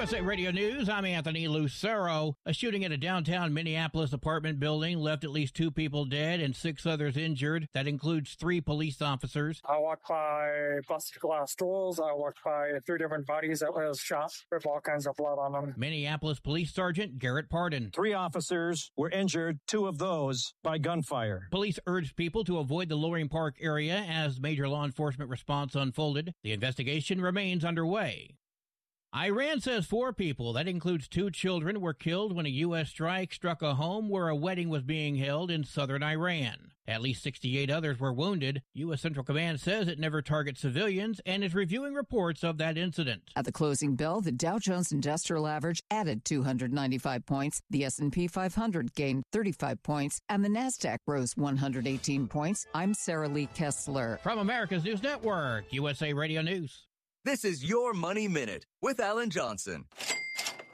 USA Radio News, I'm Anthony Lucero. A shooting at a downtown Minneapolis apartment building left at least 2 people dead and 6 others injured. That includes 3 police officers. I walked by busted glass doors. I walked by 3 different bodies that was shot with all kinds of blood on them. Minneapolis Police Sergeant Garrett Pardon. 3 officers were injured, 2 of those by gunfire. Police urged people to avoid the Loring Park area as major law enforcement response unfolded. The investigation remains underway. Iran says 4 people, that includes 2 children, were killed when a U.S. strike struck a home where a wedding was being held in southern Iran. At least 68 others were wounded. U.S. Central Command says it never targets civilians and is reviewing reports of that incident. At the closing bell, the Dow Jones Industrial Average added 295 points, the S&P 500 gained 35 points, and the Nasdaq rose 118 points. I'm Sarah Lee Kessler. From America's News Network, USA Radio News. This is Your Money Minute with Alan Johnson.